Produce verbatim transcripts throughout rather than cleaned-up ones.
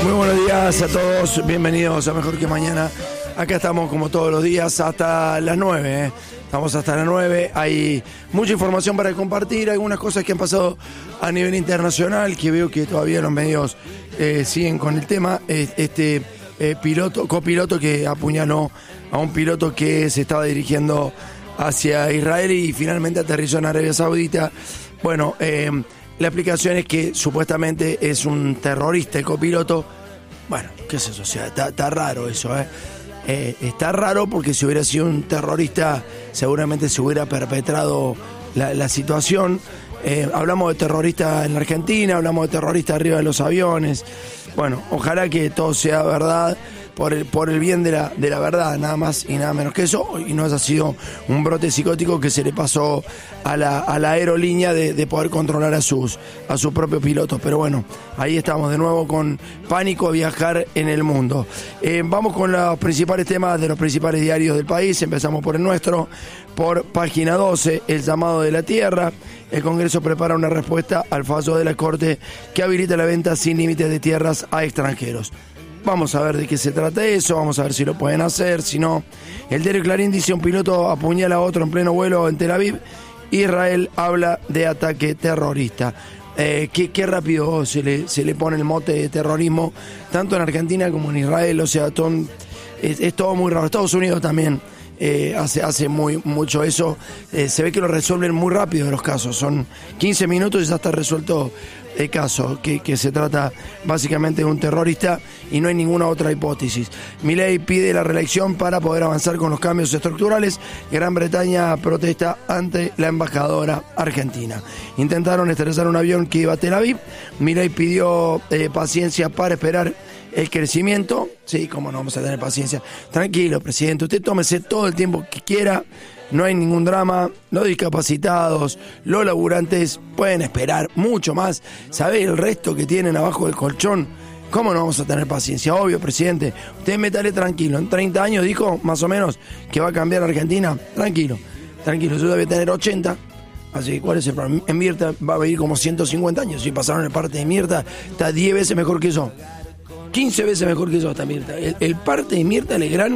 Muy buenos días a todos, bienvenidos a Mejor que Mañana. Acá estamos como todos los días hasta las nueve, ¿eh? Estamos hasta las nueve, hay mucha información para compartir, algunas cosas que han pasado a nivel internacional, que veo que todavía los medios eh, siguen con el tema. Este eh, piloto, copiloto que apuñaló a un piloto que se estaba dirigiendo hacia Israel y finalmente aterrizó en Arabia Saudita. Bueno, eh, la explicación es que supuestamente es un terrorista el copiloto. Bueno, qué es eso, o sea, está, está raro eso, ¿eh? Eh, está raro porque si hubiera sido un terrorista seguramente se hubiera perpetrado la, la situación. Eh, hablamos de terroristas en la Argentina, hablamos de terroristas arriba de los aviones. Bueno, ojalá que todo sea verdad, por el, por el bien de la, de la verdad, nada más y nada menos que eso, y no haya sido un brote psicótico que se le pasó a la, a la aerolínea de, de poder controlar a sus, a sus propios pilotos. Pero bueno, ahí estamos de nuevo con pánico a viajar en el mundo. Eh, vamos con los principales temas de los principales diarios del país. Empezamos por el nuestro, por página doce, el llamado de la tierra. El Congreso prepara una respuesta al fallo de la Corte que habilita la venta sin límites de tierras a extranjeros. Vamos a ver de qué se trata eso, vamos a ver si lo pueden hacer, si no. El diario Clarín dice: un piloto apuñala a otro en pleno vuelo en Tel Aviv. Israel habla de ataque terrorista. Eh, qué, qué rápido se le, se le pone el mote de terrorismo, tanto en Argentina como en Israel. O sea, ton, es, es todo muy raro. Estados Unidos también eh, hace, hace muy mucho eso. Eh, se ve que lo resuelven muy rápido los casos. Son quince minutos y ya está resuelto el caso, que, que se trata básicamente de un terrorista y no hay ninguna otra hipótesis. Milei pide la reelección para poder avanzar con los cambios estructurales. Gran Bretaña protesta ante la embajadora argentina. Intentaron estrellar un avión que iba a Tel Aviv. Milei pidió eh, paciencia para esperar el crecimiento. Sí, cómo no vamos a tener paciencia. Tranquilo, presidente, usted tómese todo el tiempo que quiera. No hay ningún drama, los discapacitados, los laburantes pueden esperar mucho más. ¿Sabe el resto que tienen abajo del colchón? ¿Cómo no vamos a tener paciencia? Obvio, presidente. Usted métale tranquilo. En treinta años dijo, más o menos, que va a cambiar Argentina. Tranquilo, tranquilo. Yo debe tener ochenta. Así que, ¿cuál es el problema? En Mirta va a vivir como ciento cincuenta años. Si pasaron el parte de Mirta, está diez veces mejor que yo. quince veces mejor que yo está Mirta. El, el parte de Mirta Legrand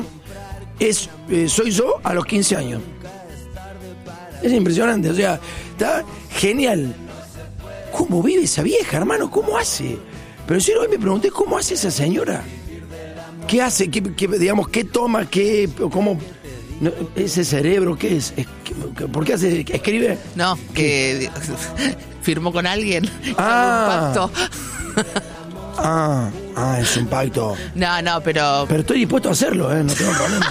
es, eh, soy yo a los quince años. Es impresionante, o sea, está genial. ¿Cómo vive esa vieja, hermano? ¿Cómo hace? Pero si hoy me pregunté, ¿cómo hace esa señora? ¿Qué hace? ¿Qué, qué, digamos, qué toma? ¿Qué, cómo? No, ¿ese cerebro qué es? es qué, ¿Por qué hace? ¿Escribe? No, que firmó con alguien. Ah. Un pacto. Ah, ah, es un pacto. No, no, pero... Pero estoy dispuesto a hacerlo, ¿eh? No tengo problema.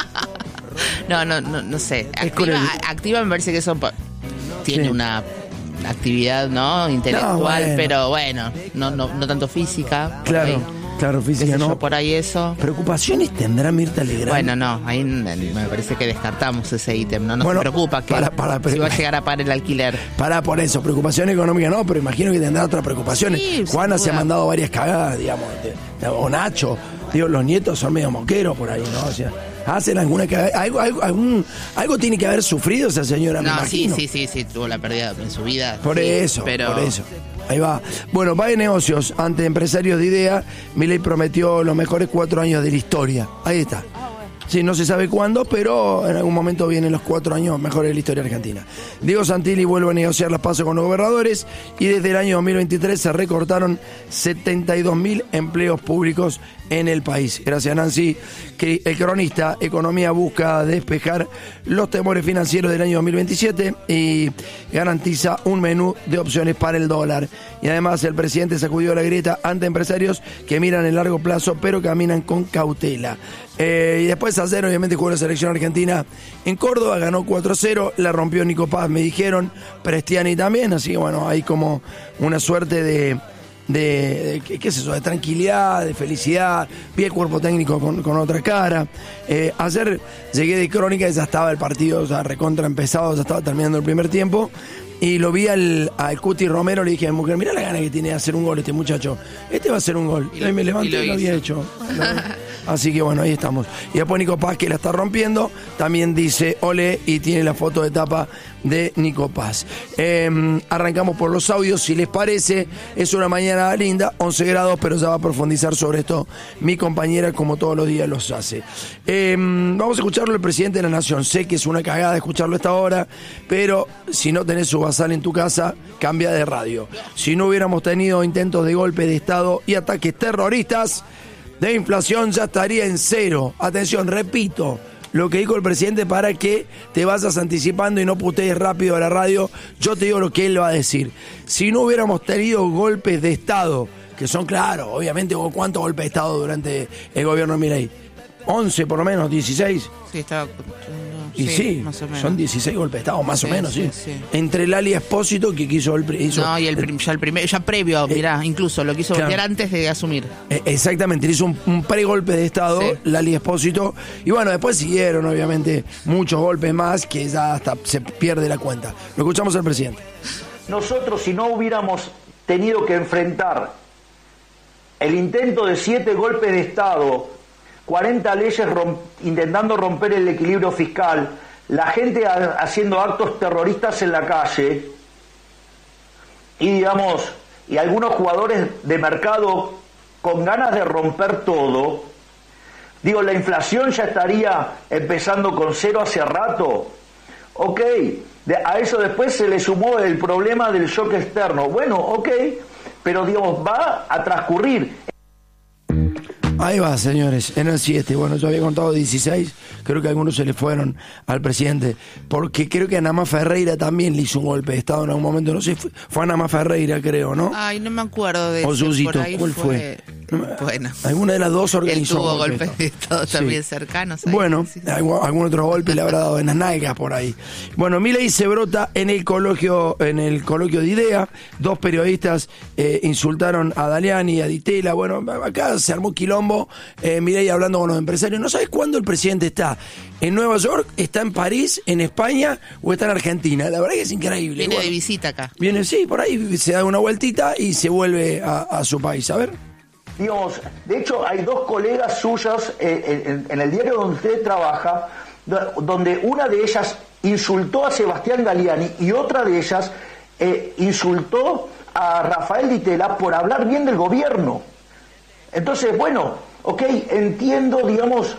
No, no, no, no sé. Activa, el... activa me parece que eso tiene sí. una actividad, ¿no? Intelectual, no, bueno. Pero bueno, no, no, no tanto física. Claro, claro, física no. Yo, por ahí eso. ¿Preocupaciones tendrá Mirta Legrand? Bueno, no, ahí me parece que descartamos ese ítem. No nos bueno, preocupa que para, para, si va a llegar a parar el alquiler. Para por eso, preocupación económica no, pero imagino que tendrá otras preocupaciones. Sí, Juana se ha mandado varias cagadas, digamos, de, de, o Nacho. Digo, los nietos son medio moqueros por ahí, ¿no? O sea, hacen alguna cagada. Algo, algo, algún, algo tiene que haber sufrido esa señora, no, me imagino. Sí, sí, sí, sí, tuvo la pérdida en su vida. Por sí, eso, pero... por eso. Ahí va. Bueno, va de negocios ante empresarios de idea. Milei prometió los mejores cuatro años de la historia. Ahí está. Sí, no se sabe cuándo, pero en algún momento vienen los cuatro años mejores de la historia argentina. Diego Santilli vuelve a negociar las pasos con los gobernadores y desde el año dos mil veintitrés se recortaron setenta y dos mil empleos públicos en el país. Gracias, Nancy. Que el cronista Economía busca despejar los temores financieros del año dos mil veintisiete y garantiza un menú de opciones para el dólar. Y además el presidente sacudió la grieta ante empresarios que miran el largo plazo pero caminan con cautela. Eh, y después ayer obviamente jugó la selección argentina en Córdoba, ganó cuatro a cero, la rompió Nico Paz, me dijeron, Prestiani también, así que bueno, hay como una suerte de, de, de ¿qué es eso? De tranquilidad, de felicidad, vi el cuerpo técnico con, con otra cara. Eh, ayer llegué de Crónica y ya estaba el partido, o sea, recontra empezado, ya estaba terminando el primer tiempo, y lo vi al, al Cuti Romero, le dije a mi mujer, mirá la gana que tiene de hacer un gol este muchacho. Este va a hacer un gol. Y, y me levanté y lo, y lo había hecho. Así que bueno, ahí estamos. Y después Nico Paz, que la está rompiendo, también dice ole y tiene la foto de tapa de Nico Paz. Eh, arrancamos por los audios, si les parece. Es una mañana linda, once grados, pero ya va a profundizar sobre esto mi compañera, como todos los días los hace. Eh, vamos a escucharlo el presidente de la Nación. Sé que es una cagada escucharlo a esta hora, pero si no tenés su basal en tu casa, cambia de radio. Si no hubiéramos tenido intentos de golpe de Estado y ataques terroristas, de inflación ya estaría en cero. Atención, repito lo que dijo el presidente para que te vayas anticipando y no putees rápido a la radio. Yo te digo lo que él va a decir. Si no hubiéramos tenido golpes de Estado, que son, claro, obviamente, ¿cuántos golpes de Estado durante el gobierno de Milei? once por lo menos, dieciséis. Sí, estaba... Y sí, sí, más o menos. Son dieciséis golpes de Estado, más sí, o menos, sí. sí. sí. Entre Lali Espósito, que quiso el... Hizo, no, y el, el, ya el primer, ya previo, eh, mirá, incluso lo quiso voltear claro. antes de asumir. Eh, exactamente, hizo un, un pre-golpe de Estado, sí. Lali Espósito, y bueno, después siguieron, obviamente, muchos golpes más, que ya hasta se pierde la cuenta. Lo escuchamos al presidente. Nosotros, si no hubiéramos tenido que enfrentar el intento de siete golpes de Estado, cuarenta leyes romp, intentando romper el equilibrio fiscal, la gente a, haciendo actos terroristas en la calle y digamos y algunos jugadores de mercado con ganas de romper todo, digo, la inflación ya estaría empezando con cero hace rato. Ok, de, a eso después se le sumó el problema del shock externo. Bueno, ok, pero digamos, va a transcurrir. Ahí va, señores, en el siete. Bueno, yo había contado dieciséis, creo que algunos se le fueron al presidente, porque creo que Anamá Ferreira también le hizo un golpe de Estado en algún momento, no sé, fue, fue Anamá Ferreira, creo, ¿no? Ay, no me acuerdo de eso. O Susito, ¿cuál fue? fue? Bueno. Alguna de las dos organizó. Él tuvo golpes de Estado también sí. cercanos. Ahí, bueno, sí. algún, algún otro golpe le habrá dado en las nalgas por ahí. Bueno, Milei se brota en el coloquio, en el coloquio de IDEA, dos periodistas eh, insultaron a Daliani y a Di Tella. Bueno, acá se armó quilombo, eh, Milei hablando con los empresarios. ¿No sabes cuándo el presidente está? ¿En Nueva York? ¿Está en París? ¿En España? ¿O está en Argentina? La verdad que es increíble. Viene bueno, de visita acá. Viene, sí, por ahí se da una vueltita y se vuelve a, a su país. A ver. Digamos, de hecho, hay dos colegas suyas eh, en, en el diario donde usted trabaja, donde una de ellas insultó a Sebastián Galliani y otra de ellas eh, insultó a Rafael Di Tella por hablar bien del gobierno. Entonces, bueno, ok, entiendo, digamos...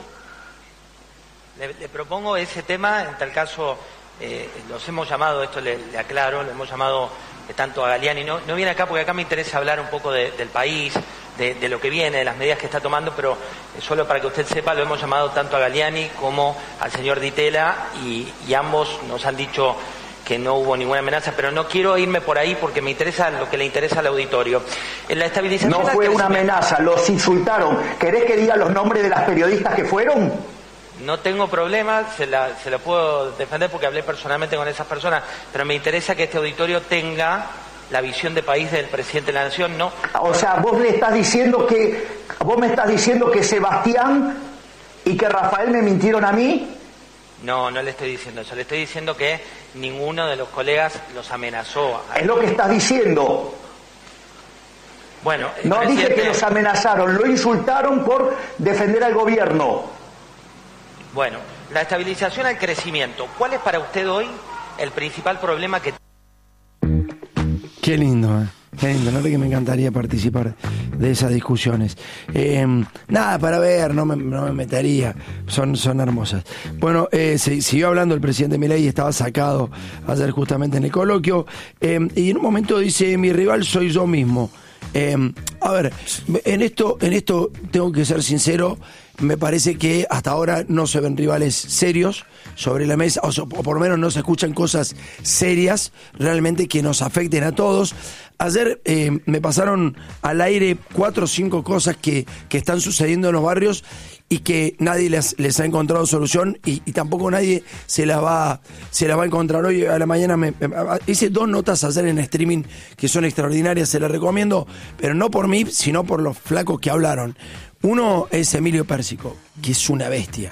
Le, le propongo ese tema, en tal caso, eh, los hemos llamado, esto le, le aclaro, le hemos llamado eh, tanto a Galliani, no, no viene acá porque acá me interesa hablar un poco de, del país, de, de lo que viene, de las medidas que está tomando, pero eh, solo para que usted sepa, lo hemos llamado tanto a Galliani como al señor Di Tella y, y ambos nos han dicho que no hubo ninguna amenaza, pero no quiero irme por ahí porque me interesa lo que le interesa al auditorio. En la estabilización no fue una amenaza, los insultaron. ¿Querés que diga los nombres de las periodistas que fueron? No tengo problema, se la, se la puedo defender porque hablé personalmente con esas personas, pero me interesa que este auditorio tenga la visión de país del presidente de la Nación, ¿no? O sea, vos le estás diciendo que, vos me estás diciendo que Sebastián y que Rafael me mintieron a mí. No, no le estoy diciendo eso, le estoy diciendo que ninguno de los colegas los amenazó. Es lo que estás diciendo. Bueno, no presidente... dije que los amenazaron, lo insultaron por defender al gobierno. Bueno, la estabilización al crecimiento. ¿Cuál es para usted hoy el principal problema que... Qué lindo, ¿eh? Qué lindo, la verdad que me encantaría participar de esas discusiones. Eh, nada para ver, no me, no me metería, son, son hermosas. Bueno, eh, se, siguió hablando el presidente Milei, estaba sacado ayer justamente en el coloquio, eh, y en un momento dice, mi rival soy yo mismo. Eh, a ver, en esto, en esto tengo que ser sincero, me parece que hasta ahora no se ven rivales serios sobre la mesa, o, so, o por lo menos no se escuchan cosas serias realmente que nos afecten a todos. Ayer eh, me pasaron al aire cuatro o cinco cosas que, que están sucediendo en los barrios y que nadie les, les ha encontrado solución y, y tampoco nadie se las va se las va a encontrar. Hoy a la mañana me, me, hice dos notas ayer en streaming que son extraordinarias, se las recomiendo, pero no por mí, sino por los flacos que hablaron. Uno es Emilio Pérsico, que es una bestia.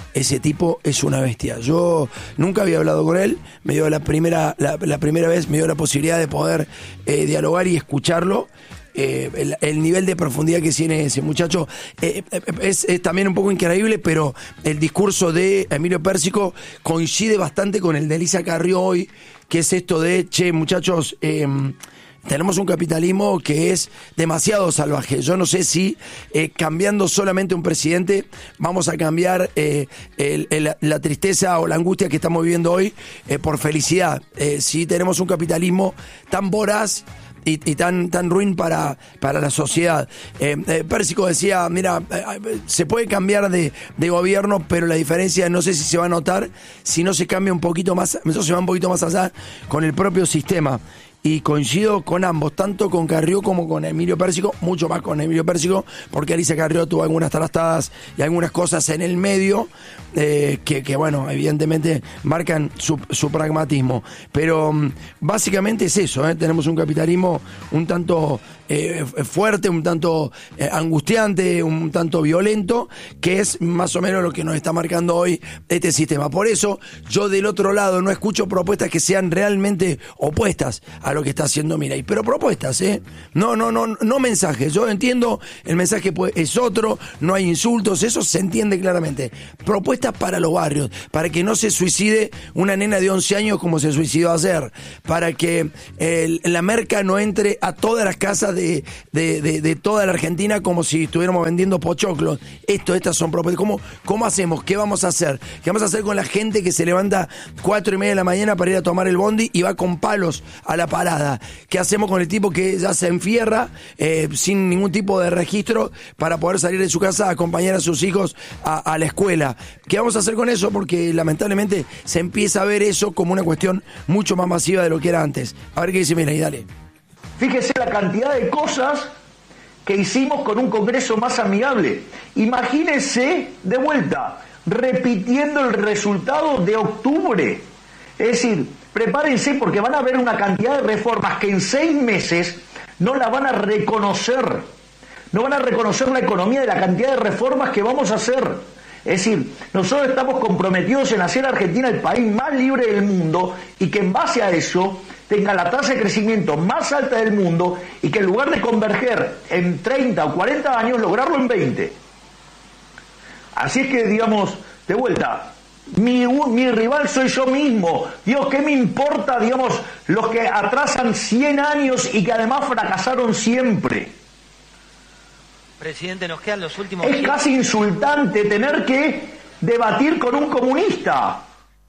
ese tipo es una bestia. Yo nunca había hablado con él, me dio la primera, la, la primera vez, me dio la posibilidad de poder eh, dialogar y escucharlo. Eh, el, el nivel de profundidad que tiene ese muchacho eh, es, es también un poco increíble, pero el discurso de Emilio Pérsico coincide bastante con el de Elisa Carrió hoy, que es esto de, che, muchachos, eh, tenemos un capitalismo que es demasiado salvaje. Yo no sé si eh, cambiando solamente un presidente vamos a cambiar eh, el, el, la tristeza o la angustia que estamos viviendo hoy eh, por felicidad. Eh, si tenemos un capitalismo tan voraz Y, y tan tan ruin para, para la sociedad. Eh, eh, Pérsico decía, mira, eh, se puede cambiar de, de gobierno, pero la diferencia no sé si se va a notar si no se cambia un poquito más, eso se va un poquito más allá con el propio sistema. Y coincido con ambos, tanto con Carrió como con Emilio Pérsico, mucho más con Emilio Pérsico, porque Alicia Carrió tuvo algunas trastadas y algunas cosas en el medio eh, que, que, bueno, evidentemente marcan su, su pragmatismo. Pero um, básicamente es eso, ¿eh? Tenemos un capitalismo un tanto eh, fuerte, un tanto eh, angustiante, un tanto violento, que es más o menos lo que nos está marcando hoy este sistema. Por eso yo del otro lado no escucho propuestas que sean realmente opuestas a lo que está haciendo Milei, pero propuestas, ¿eh? No, no, no, no mensajes. Yo entiendo, el mensaje es otro, no hay insultos, eso se entiende claramente. Propuestas para los barrios, para que no se suicide una nena de once años como se suicidó ayer, para que el, la merca no entre a todas las casas de, de, de, de toda la Argentina como si estuviéramos vendiendo pochoclos. Esto, estas son propuestas. ¿Cómo, cómo hacemos? ¿Qué vamos a hacer? ¿Qué vamos a hacer con la gente que se levanta cuatro y media de la mañana para ir a tomar el bondi y va con palos a la parada? ¿Qué hacemos con el tipo que ya se enfierra eh, sin ningún tipo de registro para poder salir de su casa a acompañar a sus hijos a, a la escuela? ¿Qué vamos a hacer con eso? Porque lamentablemente se empieza a ver eso como una cuestión mucho más masiva de lo que era antes. A ver qué dice Milei, dale. Fíjese la cantidad de cosas que hicimos con un Congreso más amigable. Imagínense, de vuelta, repitiendo el resultado de octubre. Es decir, prepárense porque van a haber una cantidad de reformas que en seis meses no la van a reconocer. No van a reconocer la economía de la cantidad de reformas que vamos a hacer. Es decir, nosotros estamos comprometidos en hacer a Argentina el país más libre del mundo y que en base a eso tenga la tasa de crecimiento más alta del mundo y que en lugar de converger en treinta o cuarenta años, lograrlo en veinte. Así es que, digamos, de vuelta, Mi, mi rival soy yo mismo. Dios, ¿qué me importa, digamos, los que atrasan cien años y que además fracasaron siempre? Presidente, nos quedan los últimos... Es casi insultante tener que debatir con un comunista.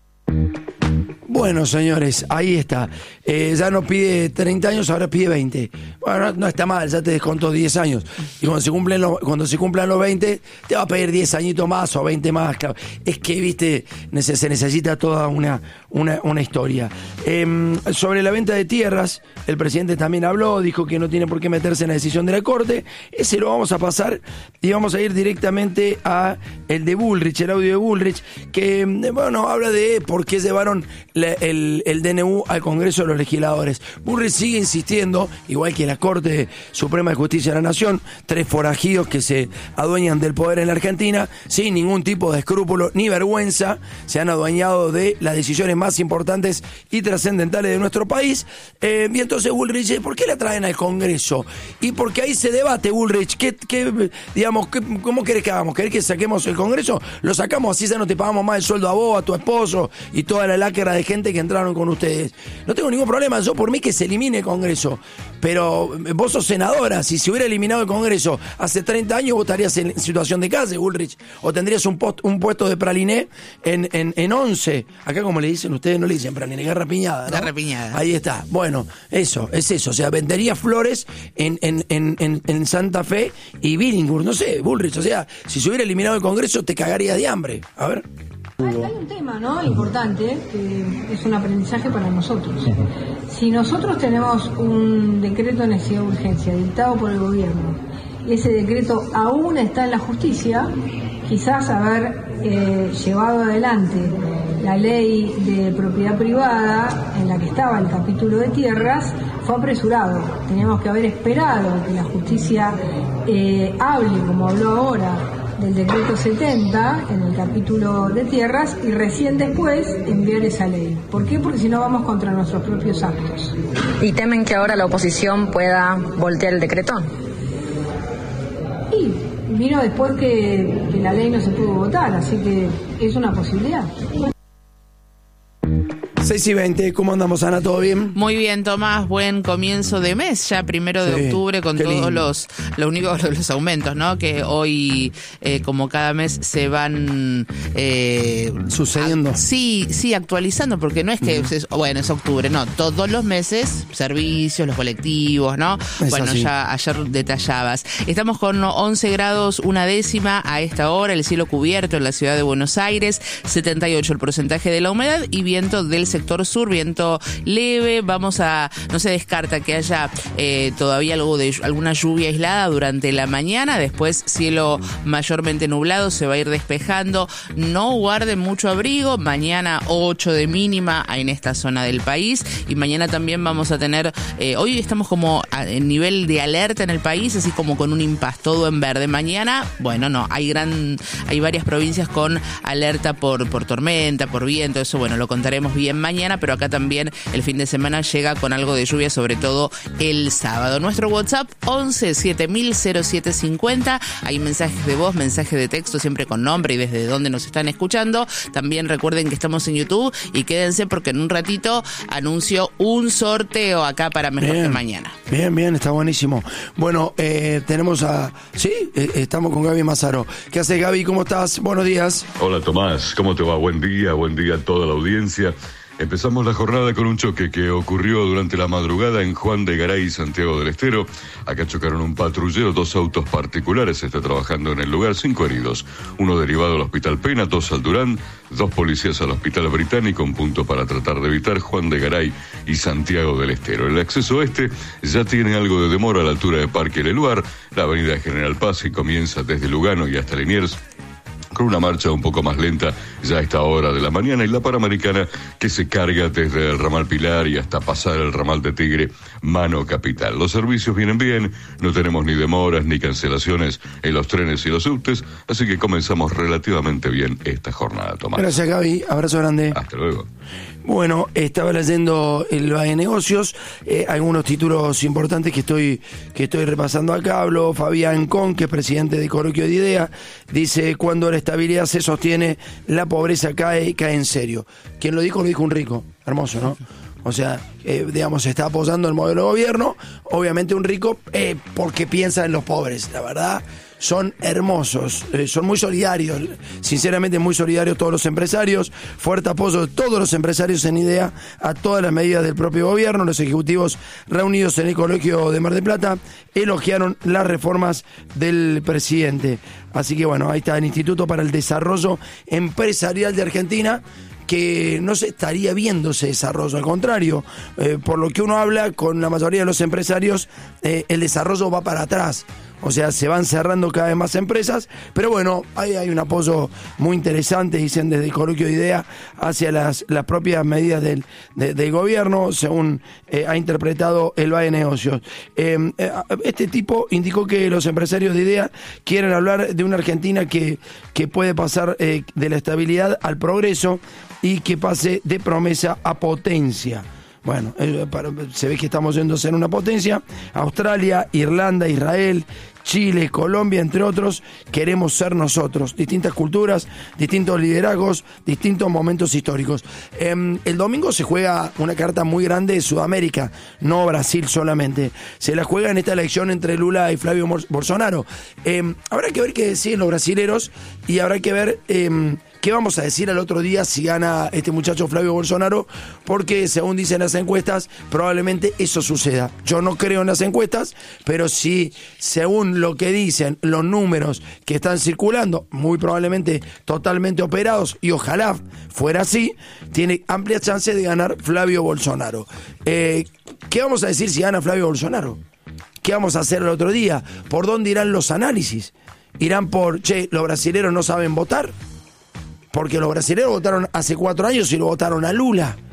Bueno, señores, ahí está. Eh, ya no pide treinta años, ahora pide veinte. Bueno, no, no está mal, ya te descontó diez años. Y cuando se cumplen los, cuando se cumplan los veinte, te va a pedir diez añitos más o veinte más. Claro. Es que, viste, se necesita toda una, una, una historia. Eh, sobre la venta de tierras, el presidente también habló, dijo que no tiene por qué meterse en la decisión de la Corte. Ese lo vamos a pasar y vamos a ir directamente a el de Bullrich, el audio de Bullrich, que, bueno, habla de por qué llevaron El, el D N U al Congreso de los Legisladores. Bullrich sigue insistiendo, igual que la Corte Suprema de Justicia de la Nación, tres forajidos que se adueñan del poder en la Argentina, sin ningún tipo de escrúpulo ni vergüenza, se han adueñado de las decisiones más importantes y trascendentales de nuestro país. Eh, y entonces Bullrich dice, ¿por qué la traen al Congreso? Y porque ahí se debate, Bullrich, ¿qué, qué, digamos, qué, ¿cómo querés que hagamos? ¿Querés que saquemos el Congreso? Lo sacamos, así ya no te pagamos más el sueldo a vos, a tu esposo y toda la lacra de gente que entraron con ustedes. No tengo ningún problema, yo por mí que se elimine el Congreso, pero vos sos senadora, si se hubiera eliminado el Congreso hace treinta años, vos estarías en situación de calle, Bullrich, o tendrías un, post, un puesto de praliné en, en, en once, acá como le dicen ustedes, no le dicen praliné, garra piñada, ¿no? Garra piñada. Ahí está, bueno, eso, es eso, o sea, vendería flores en, en, en, en, en Santa Fe y Billinghurst, no sé, Bullrich, o sea, si se hubiera eliminado el Congreso te cagarías de hambre, a ver. Hay, hay un tema, ¿no?, importante, que es un aprendizaje para nosotros. Si nosotros tenemos un decreto de necesidad de urgencia dictado por el gobierno, y ese decreto aún está en la justicia, quizás haber eh, llevado adelante la ley de propiedad privada, en la que estaba el capítulo de tierras, fue apresurado. Teníamos que haber esperado que la justicia eh, hable, como habló ahora, del decreto setenta en el capítulo de tierras y recién después enviar esa ley. ¿Por qué? Porque si no vamos contra nuestros propios actos. ¿Y temen que ahora la oposición pueda voltear el decreto? Y vino después que, que la ley no se pudo votar, así que es una posibilidad. seis y veinte, ¿cómo andamos, Ana? ¿Todo bien? Muy bien, Tomás, buen comienzo de mes, ya primero de sí, octubre, con todos lindo. los, lo único, los aumentos, ¿no? Que hoy, eh, como cada mes, se van eh, sucediendo. A, sí, sí, actualizando, porque no es que, mm. es, bueno, es octubre, no, todos los meses, servicios, los colectivos, ¿no? Es bueno, así. Ya ayer detallabas. Estamos con once grados, una décima a esta hora, el cielo cubierto en la ciudad de Buenos Aires, setenta y ocho el porcentaje de la humedad y viento del sector sur, viento leve. Vamos a, no se descarta que haya eh, todavía algo de alguna lluvia aislada durante la mañana, después cielo mayormente nublado, se va a ir despejando. No guarden mucho abrigo, mañana ocho de mínima en esta zona del país y mañana también vamos a tener, eh, hoy estamos como a, en nivel de alerta en el país, así como con un impas, todo en verde. Mañana, bueno, no, hay gran, hay varias provincias con alerta por, por tormenta, por viento, eso bueno, lo contaremos bien mañana, pero acá también el fin de semana llega con algo de lluvia, sobre todo el sábado. Nuestro WhatsApp once siete mil cero siete cincuenta, hay mensajes de voz, mensajes de texto, siempre con nombre y desde dónde nos están escuchando. También recuerden que estamos en YouTube y quédense porque en un ratito anuncio un sorteo acá para Mejor bien, que Mañana. Bien, bien, está buenísimo. Bueno, eh, tenemos a... Sí, eh, estamos con Gaby Mazaro. ¿Qué haces, Gaby? ¿Cómo estás? Buenos días. Hola, Tomás. ¿Cómo te va? Buen día, buen día a toda la audiencia. Empezamos la jornada con un choque que ocurrió durante la madrugada en Juan de Garay y Santiago del Estero. Acá chocaron un patrullero, dos autos particulares, se está trabajando en el lugar, cinco heridos. Uno derivado al Hospital Pena, dos al Durán, dos policías al Hospital Británico, un punto para tratar de evitar Juan de Garay y Santiago del Estero. El acceso este ya tiene algo de demora a la altura de Parque Leluar, la avenida General Paz, que comienza desde Lugano y hasta Liniers, con una marcha un poco más lenta ya a esta hora de la mañana, y la Panamericana que se carga desde el ramal Pilar y hasta pasar el ramal de Tigre, Mano Capital. Los servicios vienen bien, no tenemos ni demoras ni cancelaciones en los trenes y los subtes, así que comenzamos relativamente bien esta jornada, Tomás. Gracias, Gaby, abrazo grande. Hasta luego. Bueno, estaba leyendo el Valle de Negocios, eh, algunos títulos importantes que estoy que estoy repasando acá. Habló Fabián Con, que es presidente de Coloquio de Idea, dice: cuando la estabilidad se sostiene, la pobreza cae y cae en serio. Quien lo dijo, lo dijo un rico. Hermoso, ¿no? O sea, eh, digamos, se está apoyando el modelo de gobierno, obviamente un rico, eh, porque piensa en los pobres, la verdad. Son hermosos, eh, son muy solidarios, sinceramente muy solidarios todos los empresarios, fuerte apoyo de todos los empresarios en Idea a todas las medidas del propio gobierno. Los ejecutivos reunidos en el Colegio de Mar del Plata elogiaron las reformas del presidente. Así que bueno, ahí está el Instituto para el Desarrollo Empresarial de Argentina, que no se estaría viendo ese desarrollo, al contrario, eh, por lo que uno habla con la mayoría de los empresarios, eh, el desarrollo va para atrás. O sea, se van cerrando cada vez más empresas, pero bueno, ahí hay un apoyo muy interesante, dicen desde el Coloquio de Idea, hacia las, las propias medidas del, de, del gobierno, según eh, ha interpretado el Valle de Negocios. Eh, este tipo indicó que los empresarios de Idea quieren hablar de una Argentina que, que puede pasar eh, de la estabilidad al progreso y que pase de promesa a potencia. Bueno, eh, para, se ve que estamos yendo a ser una potencia. Australia, Irlanda, Israel, Chile, Colombia, entre otros, queremos ser nosotros. Distintas culturas, distintos liderazgos, distintos momentos históricos. Eh, el domingo se juega una carta muy grande de Sudamérica, no Brasil solamente. Se la juega en esta elección entre Lula y Flavio Bolsonaro. Eh, habrá que ver qué deciden los brasileros y habrá que ver... Eh, ¿Qué vamos a decir al otro día si gana este muchacho Flavio Bolsonaro? Porque según dicen las encuestas, probablemente eso suceda. Yo no creo en las encuestas, pero si según lo que dicen los números que están circulando, muy probablemente totalmente operados, y ojalá fuera así, tiene amplia chance de ganar Flavio Bolsonaro. Eh, ¿Qué vamos a decir si gana Flavio Bolsonaro? ¿Qué vamos a hacer el otro día? ¿Por dónde irán los análisis? ¿Irán por, che, los brasileros no saben votar? Porque los brasileños votaron hace cuatro años y lo votaron a Lula.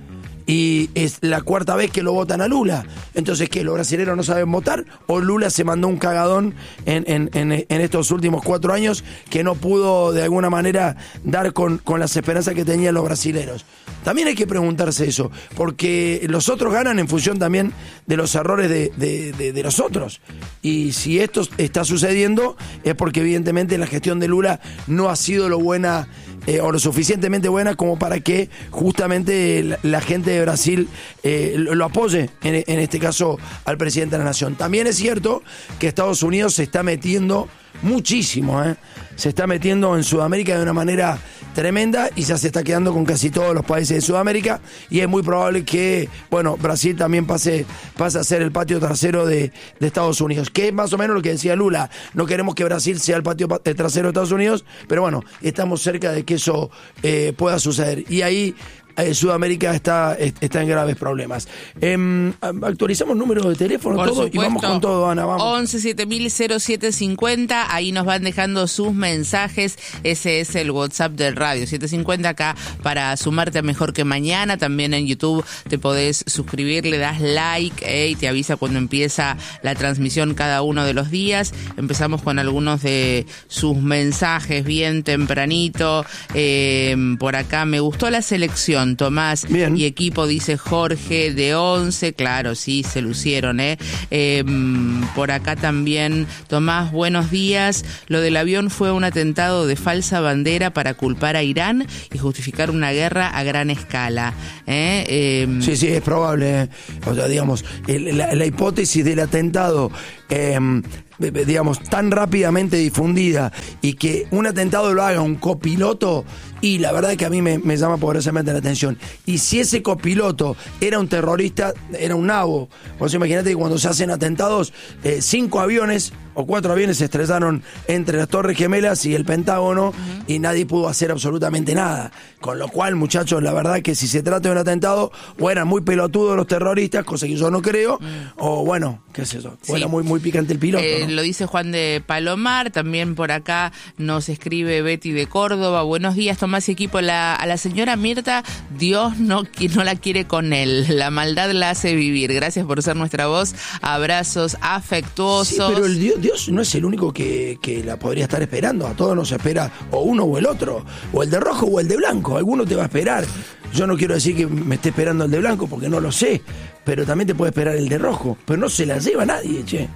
y es la cuarta vez que lo votan a Lula. Entonces, ¿qué? ¿Los brasileños no saben votar? ¿O Lula se mandó un cagadón en, en, en, en estos últimos cuatro años que no pudo de alguna manera dar con, con las esperanzas que tenían los brasileños? También hay que preguntarse eso, porque los otros ganan en función también de los errores de, de, de, de los otros. Y si esto está sucediendo es porque evidentemente la gestión de Lula no ha sido lo buena eh, o lo suficientemente buena como para que justamente la, la gente de Brasil eh, lo, lo apoye, en, en este caso al presidente de la nación. También es cierto que Estados Unidos se está metiendo muchísimo, ¿eh? se está metiendo en Sudamérica de una manera tremenda y ya se está quedando con casi todos los países de Sudamérica, y es muy probable que, bueno, Brasil también pase, pase a ser el patio trasero de, de Estados Unidos, que es más o menos lo que decía Lula. No queremos que Brasil sea el patio trasero de Estados Unidos, pero bueno, estamos cerca de que eso eh, pueda suceder, y ahí Eh, Sudamérica está, está en graves problemas. Eh, actualizamos números de teléfono, Por todo, supuesto. y vamos con todo, Ana, vamos. once siete mil cero siete cincuenta, ahí nos van dejando sus mensajes. Ese es el WhatsApp del radio, siete cincuenta acá para sumarte a Mejor que Mañana. También en YouTube te podés suscribir, le das like eh, y te avisa cuando empieza la transmisión cada uno de los días. Empezamos con algunos de sus mensajes bien tempranito. Eh, por acá, me gustó la selección, Tomás. Bien. Y equipo, dice Jorge de once. Claro, sí, se lucieron, ¿eh? eh por acá también, Tomás, buenos días. Lo del avión fue un atentado de falsa bandera para culpar a Irán y justificar una guerra a gran escala. ¿eh? Eh, sí, sí, es probable. ¿eh? O sea, digamos, el, la, la hipótesis del atentado, eh, digamos, tan rápidamente difundida, y que un atentado lo haga un copiloto, y la verdad es que a mí me, me llama poderosamente la atención. Y si ese copiloto era un terrorista, era un nabo. Vos imaginate que cuando se hacen atentados, eh, cinco aviones o cuatro aviones se estrellaron entre las Torres Gemelas y el Pentágono, uh-huh. y nadie pudo hacer absolutamente nada. Con lo cual, muchachos, la verdad es que si se trata de un atentado, o eran muy pelotudos los terroristas, cosa que yo no creo, uh-huh. o bueno, qué sé yo, sí. o era muy, muy picante el piloto. Eh, ¿no? Lo dice Juan de Palomar. También por acá nos escribe Betty de Córdoba. Buenos días, Tomás y equipo. La, a la señora Mirta, Dios no, no la quiere con él. La maldad la hace vivir. Gracias por ser nuestra voz. Abrazos afectuosos. Sí, pero el Dios, Dios no es el único que, que la podría estar esperando. A todos nos espera o uno o el otro. O el de rojo o el de blanco. Alguno te va a esperar. Yo no quiero decir que me esté esperando el de blanco porque no lo sé. Pero también te puede esperar el de rojo. Pero no se la lleva nadie, che.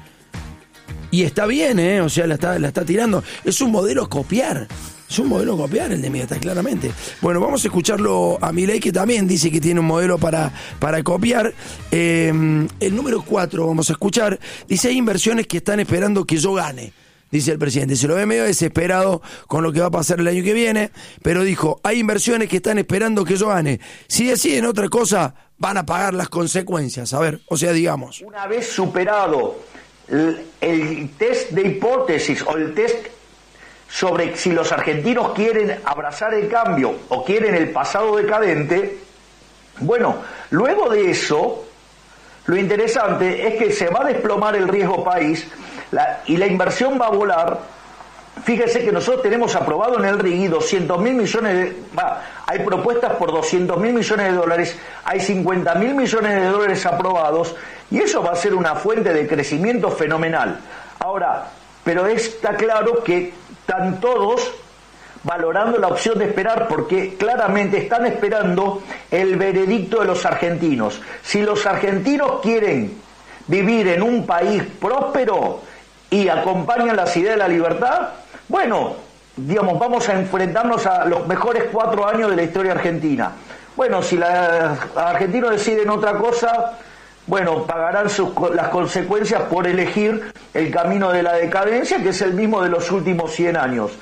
Y está bien, ¿eh? O sea, la está, la está tirando. Es un modelo a copiar. Es un modelo a copiar el de Mirta, claramente. Bueno, vamos a escucharlo a Milei, que también dice que tiene un modelo para, para copiar. Eh, el número cuatro, vamos a escuchar. Dice, hay inversiones que están esperando que yo gane. Dice el presidente. Se lo ve medio desesperado con lo que va a pasar el año que viene. Pero dijo, hay inversiones que están esperando que yo gane. Si deciden otra cosa, van a pagar las consecuencias. A ver, o sea, digamos. Una vez superado el, el test de hipótesis o el test sobre si los argentinos quieren abrazar el cambio o quieren el pasado decadente, bueno, luego de eso, lo interesante es que se va a desplomar el riesgo país la, y la inversión va a volar. Fíjese que nosotros tenemos aprobado en el R I G I doscientos mil millones de... Va, hay propuestas por doscientos mil millones de dólares, hay cincuenta mil millones de dólares aprobados, y eso va a ser una fuente de crecimiento fenomenal. Ahora, pero está claro que están todos valorando la opción de esperar, porque claramente están esperando el veredicto de los argentinos. Si los argentinos quieren vivir en un país próspero y acompañan las ideas de la libertad, bueno, digamos, vamos a enfrentarnos a los mejores cuatro años de la historia argentina. Bueno, si los argentinos deciden otra cosa, bueno, pagarán sus, las consecuencias por elegir el camino de la decadencia, que es el mismo de los últimos cien años.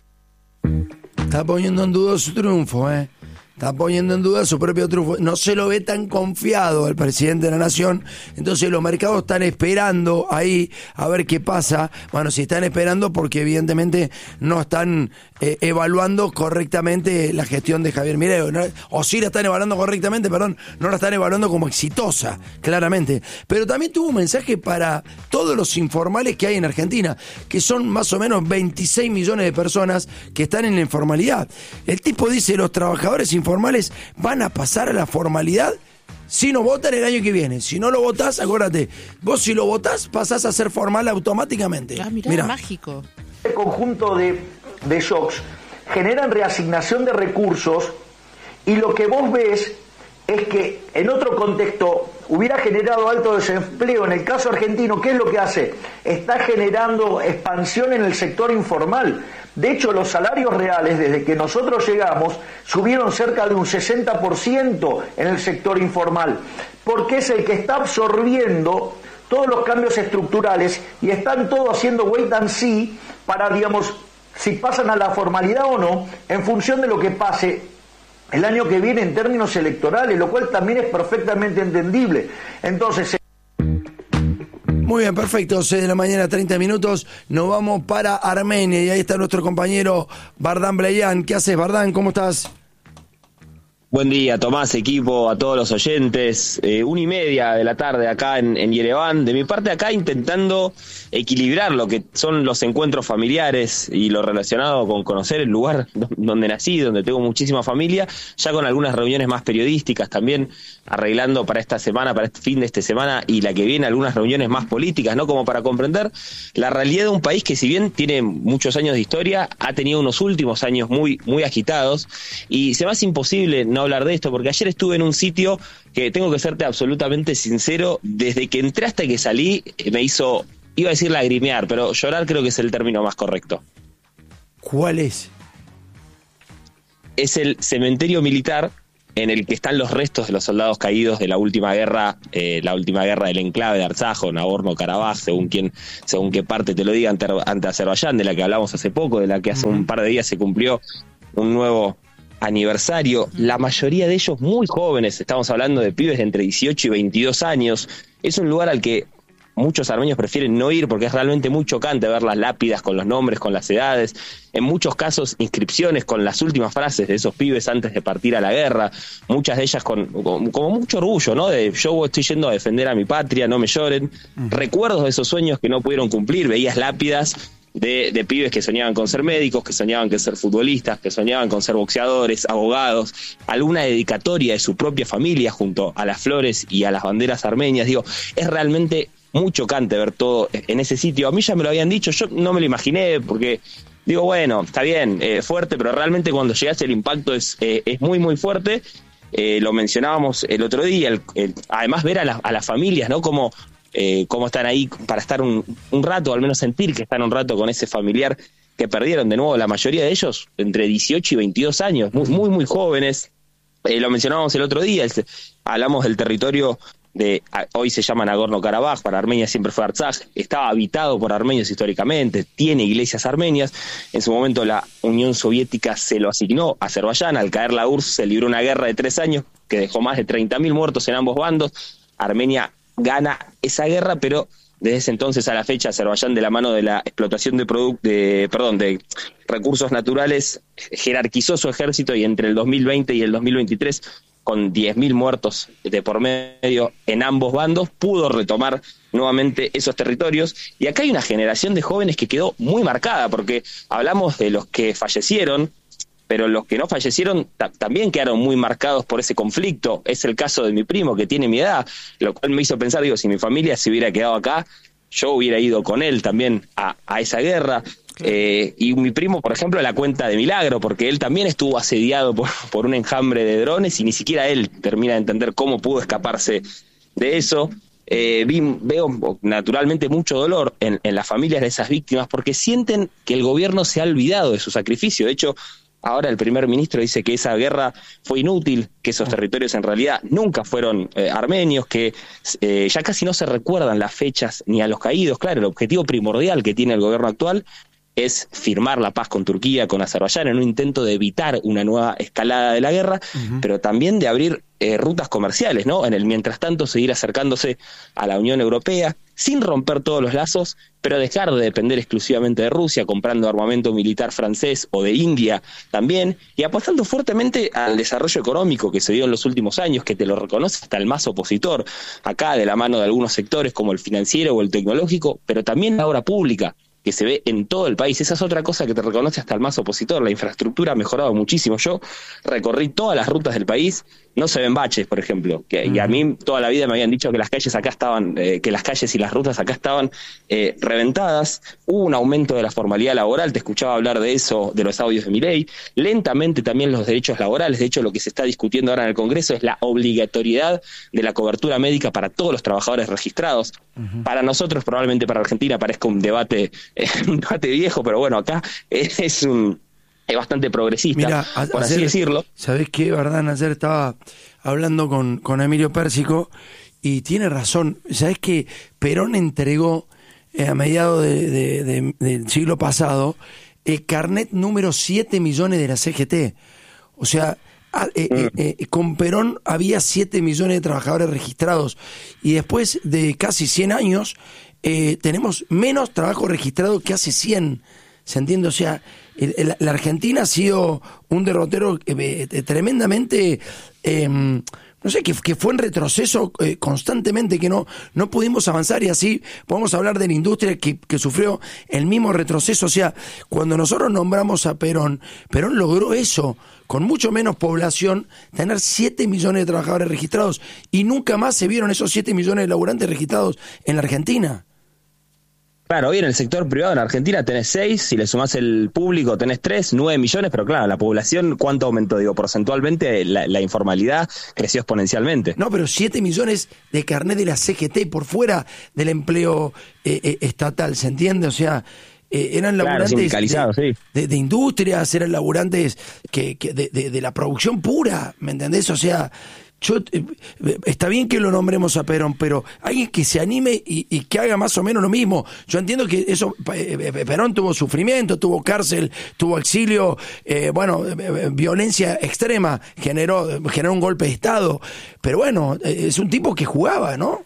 Está poniendo en duda su triunfo, ¿eh? Está poniendo en duda su propio triunfo. No se lo ve tan confiado el presidente de la nación. Entonces los mercados están esperando ahí a ver qué pasa. Bueno, si están esperando porque evidentemente no están eh, evaluando correctamente la gestión de Javier Milei. ¿no? O sí la están evaluando correctamente, perdón, no la están evaluando como exitosa, claramente. Pero también tuvo un mensaje para todos los informales que hay en Argentina, que son más o menos veintiséis millones de personas que están en la informalidad. El tipo dice, los trabajadores informales van a pasar a la formalidad si no votan el año que viene. Si no lo votás, acuérdate, vos si lo votás pasás a ser formal automáticamente. Ah, mirá, mirá. Mágico. Este conjunto de, de shocks generan reasignación de recursos y lo que vos ves es que en otro contexto hubiera generado alto desempleo. En el caso argentino, ¿qué es lo que hace? Está generando expansión en el sector informal. De hecho, los salarios reales, desde que nosotros llegamos, subieron cerca de un sesenta por ciento en el sector informal, porque es el que está absorbiendo todos los cambios estructurales y están todos haciendo wait and see para, digamos, si pasan a la formalidad o no, en función de lo que pase el año que viene en términos electorales, lo cual también es perfectamente entendible. Entonces... Muy bien, perfecto, seis de la mañana, treinta minutos, nos vamos para Armenia y ahí está nuestro compañero Vardan Bleyan. ¿Qué haces, Vardan? ¿Cómo estás? Buen día, Tomás, equipo, a todos los oyentes. Eh, una y media de la tarde acá en, en Yereván. De mi parte acá intentando equilibrar lo que son los encuentros familiares y lo relacionado con conocer el lugar donde nací, donde tengo muchísima familia, ya con algunas reuniones más periodísticas también, arreglando para esta semana, para este fin de esta semana y la que viene, algunas reuniones más políticas, ¿no? Como para comprender la realidad de un país que, si bien tiene muchos años de historia, ha tenido unos últimos años muy, muy agitados y se me hace imposible no hablar de esto, porque ayer estuve en un sitio que, tengo que serte absolutamente sincero, desde que entré hasta que salí me hizo, iba a decir lagrimear, pero llorar creo que es el término más correcto. ¿Cuál es? Es el cementerio militar en el que están los restos de los soldados caídos de la última guerra, eh, la última guerra del enclave de Artsaj, Nagorno-Karabaj, según quien, según qué parte te lo diga, ante, ante Azerbaiyán, de la que hablamos hace poco, de la que hace un par de días se cumplió un nuevo aniversario. La mayoría de ellos muy jóvenes, estamos hablando de pibes de entre dieciocho y veintidós años. Es un lugar al que muchos armenios prefieren no ir porque es realmente muy chocante ver las lápidas con los nombres, con las edades, en muchos casos inscripciones con las últimas frases de esos pibes antes de partir a la guerra, muchas de ellas con, con como mucho orgullo, ¿no? De yo estoy yendo a defender a mi patria, no me lloren. Uh-huh. Recuerdos de esos sueños que no pudieron cumplir, veías lápidas De, de pibes que soñaban con ser médicos, que soñaban con ser futbolistas, que soñaban con ser boxeadores, abogados, alguna dedicatoria de su propia familia junto a las flores y a las banderas armenias. Digo, es realmente muy chocante ver todo en ese sitio. A mí ya me lo habían dicho, yo no me lo imaginé porque digo, bueno, está bien, eh, fuerte, pero realmente cuando llegas el impacto es, eh, es muy, muy fuerte. Eh, lo mencionábamos el otro día, el, el, además ver a, la, a las familias, ¿no? Como Eh, cómo están ahí para estar un, un rato, al menos sentir que están un rato con ese familiar que perdieron. De nuevo, la mayoría de ellos entre dieciocho y veintidós años, muy, muy, muy jóvenes. Eh, lo mencionábamos el otro día, el, hablamos del territorio de, hoy se llama Nagorno-Karabaj, para Armenia siempre fue Artsaj, estaba habitado por armenios históricamente, tiene iglesias armenias. En su momento la Unión Soviética se lo asignó a Azerbaiyán. Al caer la U R S S se libró una guerra de tres años que dejó más de treinta mil muertos en ambos bandos. Armenia gana esa guerra, pero desde ese entonces a la fecha Azerbaiyán, de la mano de la explotación de, produ- de, perdón, de recursos naturales, jerarquizó su ejército y entre el dos mil veinte y el dos mil veintitrés, con diez mil muertos de por medio en ambos bandos, pudo retomar nuevamente esos territorios. Y acá hay una generación de jóvenes que quedó muy marcada, porque hablamos de los que fallecieron, pero los que no fallecieron ta- también quedaron muy marcados por ese conflicto. Es el caso de mi primo, que tiene mi edad, lo cual me hizo pensar, digo, si mi familia se hubiera quedado acá, yo hubiera ido con él también a, a esa guerra. Eh, y mi primo, por ejemplo, la cuenta de milagro, porque él también estuvo asediado por, por un enjambre de drones y ni siquiera él termina de entender cómo pudo escaparse de eso. Eh, vi, veo naturalmente mucho dolor en, en las familias de esas víctimas, porque sienten que el gobierno se ha olvidado de su sacrificio. De hecho, ahora el primer ministro dice que esa guerra fue inútil, que esos territorios en realidad nunca fueron eh, armenios, que eh, ya casi no se recuerdan las fechas ni a los caídos. Claro, el objetivo primordial que tiene el gobierno actual es firmar la paz con Turquía, con Azerbaiyán, en un intento de evitar una nueva escalada de la guerra, uh-huh. pero también de abrir eh, rutas comerciales, ¿no? En el mientras tanto seguir acercándose a la Unión Europea, sin romper todos los lazos, pero dejar de depender exclusivamente de Rusia, comprando armamento militar francés o de India también, y apostando fuertemente al desarrollo económico que se dio en los últimos años, que te lo reconoce hasta el más opositor, acá de la mano de algunos sectores como el financiero o el tecnológico, pero también la obra pública. que se ve en todo el país. Esa es otra cosa que te reconoce hasta el más opositor. La infraestructura ha mejorado muchísimo. Yo recorrí todas las rutas del país, no se ven baches, por ejemplo, que, uh-huh. y a mí toda la vida me habían dicho que las calles acá estaban, eh, que las calles y las rutas acá estaban eh, reventadas. Hubo un aumento de la formalidad laboral, te escuchaba hablar de eso, de los audios de Milei. Lentamente también los derechos laborales. De hecho, lo que se está discutiendo ahora en el Congreso es la obligatoriedad de la cobertura médica para todos los trabajadores registrados. Uh-huh. Para nosotros, probablemente para Argentina, parezca un debate eh, un debate viejo, pero bueno, acá es, es un es bastante progresista, Mirá, a, por ayer, así decirlo. ¿Sabés qué, verdad? Ayer estaba hablando con, con Emilio Pérsico y tiene razón. ¿Sabés que Perón entregó eh, a mediados de, de, de, del siglo pasado el carnet número siete millones de la C G T? O sea, a, eh, mm. eh, eh, con Perón había siete millones de trabajadores registrados y después de casi cien años eh, tenemos menos trabajo registrado que hace cien. ¿Se entiende? O sea, el, el, la Argentina ha sido un derrotero eh, eh, tremendamente, eh, no sé, que, que fue en retroceso eh, constantemente, que no, no pudimos avanzar, y así podemos hablar de la industria que, que sufrió el mismo retroceso. O sea, cuando nosotros nombramos a Perón, Perón logró eso, con mucho menos población, tener siete millones de trabajadores registrados, y nunca más se vieron esos siete millones de laburantes registrados en la Argentina. Claro, hoy en el sector privado en Argentina tenés seis, si le sumás el público tenés tres, nueve millones, pero claro, la población, ¿cuánto aumentó? Digo, porcentualmente la, la informalidad creció exponencialmente. No, pero siete millones de carnet de la C G T por fuera del empleo eh, eh, estatal, ¿se entiende? O sea, eh, eran laburantes claro, de, sí. de, de industrias, eran laburantes que, que de, de, de la producción pura, ¿me entendés? O sea, yo eh, está bien que lo nombremos a Perón, pero alguien que se anime y, y que haga más o menos lo mismo. Yo entiendo que eso, eh, Perón tuvo sufrimiento, tuvo cárcel, tuvo exilio, eh, bueno, eh, violencia extrema, generó, generó un golpe de Estado, pero bueno, eh, es un tipo que jugaba, ¿no?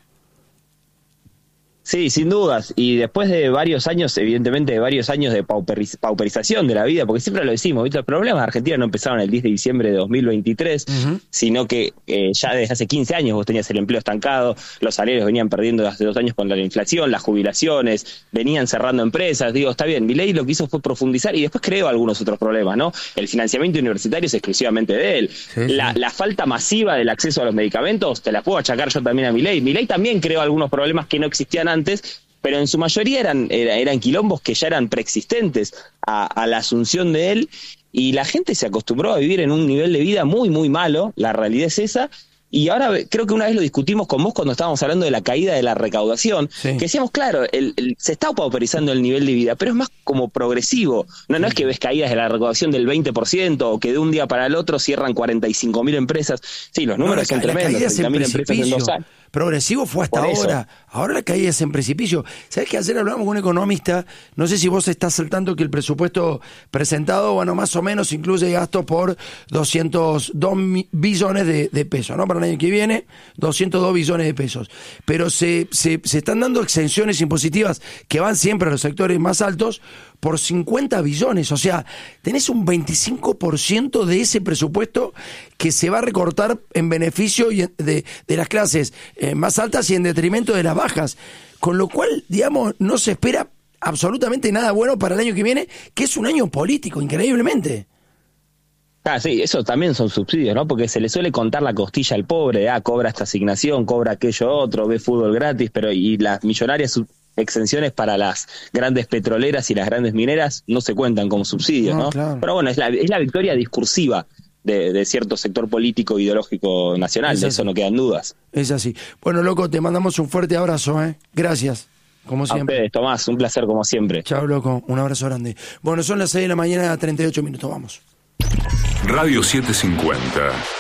Sí, sin dudas, y después de varios años, evidentemente de varios años de pauperiz- pauperización de la vida, porque siempre lo decimos, ¿viste? Los problemas de Argentina no empezaron el diez de diciembre de dos mil veintitrés, uh-huh. sino que eh, ya desde hace quince años vos tenías el empleo estancado, los salarios venían perdiendo desde hace dos años con la inflación, las jubilaciones, venían cerrando empresas. Digo, está bien, Milei lo que hizo fue profundizar y después creó algunos otros problemas, ¿no? El financiamiento universitario es exclusivamente de él. Sí, la, sí. la falta masiva del acceso a los medicamentos, te la puedo achacar yo también a Milei. Milei también creó algunos problemas que no existían antes antes, pero en su mayoría eran, eran quilombos que ya eran preexistentes a, a la asunción de él, y la gente se acostumbró a vivir en un nivel de vida muy, muy malo, la realidad es esa. Y ahora creo que una vez lo discutimos con vos cuando estábamos hablando de la caída de la recaudación, sí. que decíamos, claro, el, el, se está pauperizando el nivel de vida, pero es más como progresivo. No, no es que ves caídas de la recaudación del veinte por ciento o que de un día para el otro cierran cuarenta y cinco mil empresas. Sí, los números no, la, son tremendos, treinta mil empresas en dos años. Progresivo fue hasta ahora. Ahora la caída es en precipicio. ¿Sabés que ayer hablamos con un economista? No sé si vos estás al tanto que el presupuesto presentado, bueno, más o menos incluye gasto por doscientos dos billones de, de pesos, ¿no? Para el año que viene, doscientos dos billones de pesos. Pero se, se, se están dando exenciones impositivas que van siempre a los sectores más altos por cincuenta billones. O sea, tenés un veinticinco por ciento de ese presupuesto que se va a recortar en beneficio de, de las clases eh, más altas y en detrimento de las bajas. Con lo cual, digamos, no se espera absolutamente nada bueno para el año que viene, que es un año político, increíblemente. Ah, sí, eso también son subsidios, ¿no? Porque se le suele contar la costilla al pobre, ah, cobra esta asignación, cobra aquello otro, ve fútbol gratis, pero y las millonarias sub- exenciones para las grandes petroleras y las grandes mineras no se cuentan como subsidios, ¿no? ¿no? Claro. Pero bueno, es la, es la victoria discursiva de, de cierto sector político ideológico nacional, de eso no quedan dudas. Es así. Bueno, loco, te mandamos un fuerte abrazo, ¿eh? Gracias. Como siempre. A ustedes, Tomás, un placer como siempre. Chao, loco, un abrazo grande. Bueno, son las seis de la mañana, treinta y ocho minutos, vamos. Radio setecientos cincuenta.